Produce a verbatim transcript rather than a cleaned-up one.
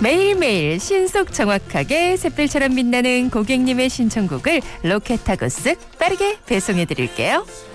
매일매일 신속 정확하게 샛별처럼 빛나는 고객님의 신청곡을 로켓하고 쓱 빠르게 배송해드릴게요.